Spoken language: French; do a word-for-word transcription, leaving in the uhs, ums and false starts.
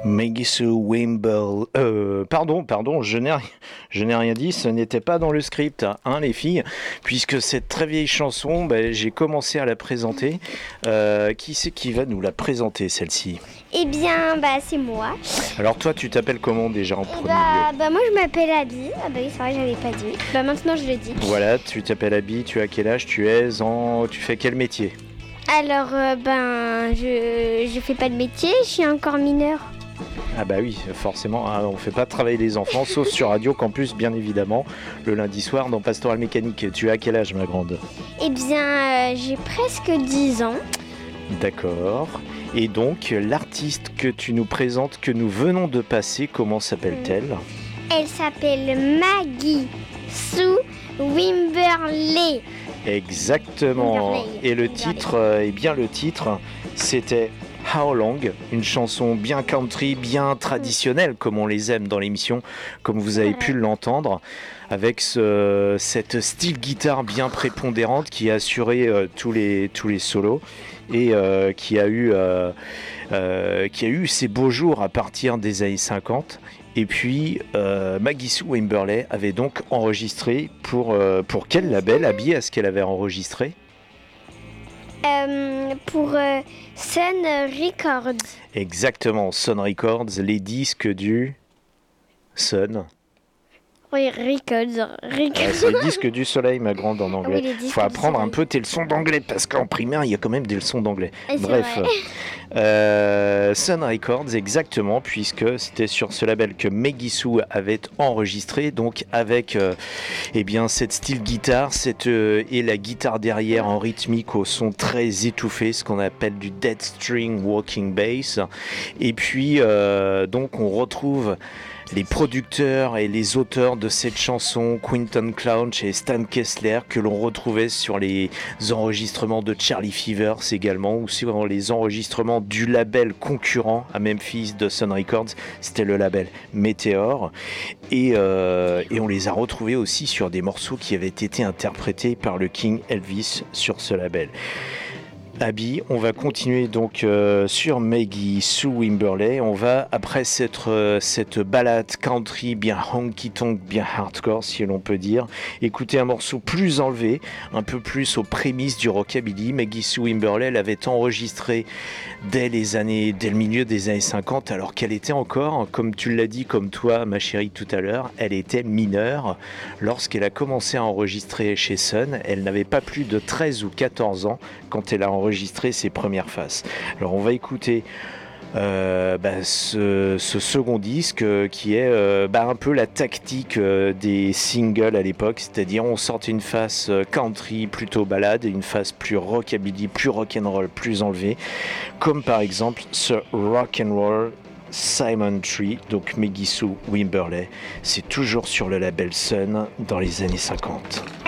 Maggie Sue Wimble. Euh, pardon, pardon, je n'ai, ri- je n'ai rien dit, ce n'était pas dans le script, hein, les filles, puisque cette très vieille chanson, bah, j'ai commencé à la présenter. Euh, qui c'est qui va nous la présenter, celle-ci? Eh bien, bah c'est moi. Alors toi, tu t'appelles comment déjà en Et premier bah, lieu? bah moi je m'appelle Abby. Ah bah oui, c'est vrai, j'avais pas dit. Bah maintenant je le dis. Voilà, tu t'appelles Abby, tu as quel âge? Tu es en... Tu fais quel métier? Alors, euh, ben, je, je fais pas de métier, je suis encore mineure. Ah bah oui, forcément, hein, on fait pas travailler les enfants, sauf sur Radio Campus, bien évidemment, le lundi soir dans Pastoral Mécanique. Tu as quel âge, ma grande? Eh bien, euh, j'ai presque dix ans. D'accord. Et donc, l'artiste que tu nous présentes, que nous venons de passer, comment s'appelle-t-elle? Elle s'appelle Maggie Sue Wimberley. Exactement. Wimberley. Et le Wimberley. titre, euh, eh bien le titre, c'était How Long, une chanson bien country, bien traditionnelle, comme on les aime dans l'émission, comme vous avez pu l'entendre, avec ce, cette style guitare bien prépondérante qui a assuré euh, tous les tous les solos et euh, qui a eu euh, euh, qui a eu ses beaux jours à partir des années cinquante. Et puis euh, Maggie Sue Wimberley avait donc enregistré pour euh, pour quel label, Abby, est-ce qu'elle avait enregistré? Euh, pour euh, Sun Records. Exactement, Sun Records, les disques du Sun. Oui, Records. Records. Ah, c'est les disques du soleil, ma grande, en anglais. Oui, les disques Faut du apprendre un soleil. peu tes leçons d'anglais, parce qu'en primaire, il y a quand même des leçons d'anglais. Ah, c'est Bref, vrai. euh, Sun Records, exactement, puisque c'était sur ce label que Maggie Sue avait enregistré, donc avec euh, eh bien, cette style guitare cette, euh, et la guitare derrière en rythmique au son très étouffé, ce qu'on appelle du dead string walking bass. Et puis, euh, donc, on retrouve les producteurs et les auteurs de cette chanson, Quinton Clouch et Stan Kessler, que l'on retrouvait sur les enregistrements de Charlie Fevers également, ou sur les enregistrements du label concurrent à Memphis de Sun Records, c'était le label Meteor, et, euh, et on les a retrouvés aussi sur des morceaux qui avaient été interprétés par le King Elvis sur ce label. Abby, on va continuer donc euh, sur Maggie Sue Wimberley. On va, après cette, euh, cette balade country bien honky-tonk, bien hardcore si l'on peut dire, écouter un morceau plus enlevé, un peu plus aux prémices du rockabilly. Maggie Sue Wimberley l'avait enregistré dès les années, dès le milieu des années cinquante, alors qu'elle était encore, comme tu l'as dit, comme toi ma chérie tout à l'heure, elle était mineure. Lorsqu'elle a commencé à enregistrer chez Sun, elle n'avait pas plus de treize ou quatorze ans quand elle a enregistré ses premières faces. Alors on va écouter euh, bah, ce, ce second disque euh, qui est euh, bah, un peu la tactique euh, des singles à l'époque, c'est-à-dire on sortait une face euh, country plutôt balade et une face plus rockabilly, plus rock'n'roll, plus enlevée, comme par exemple ce rock'n'roll Simon Tree, donc Maggie Sue Wimberley. C'est toujours sur le label Sun dans les années cinquante.